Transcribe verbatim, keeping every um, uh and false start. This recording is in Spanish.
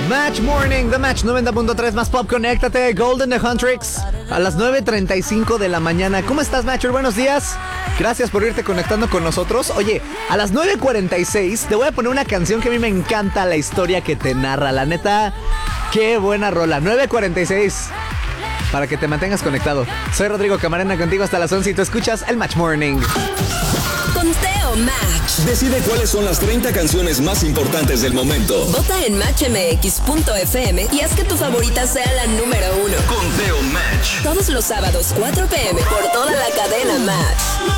Match Morning, The Match noventa punto tres más pop, conéctate, Golden The Huntrix, a las nueve treinta y cinco de la mañana. ¿Cómo estás, Matcher? Buenos días. Gracias por irte conectando con nosotros. Oye, a las nueve cuarenta y seis te voy a poner una canción que a mí me encanta la historia que te narra. La neta, qué buena rola. nueve cuarenta y seis, para que te mantengas conectado. Soy Rodrigo Camarena contigo hasta las once y tú escuchas el Match Morning. Conteo Match. Decide cuáles son las treinta canciones más importantes del momento. Vota en match m x punto f m y haz que tu favorita sea la número uno. Conteo Match. Todos los sábados, cuatro p m por toda la cadena Match.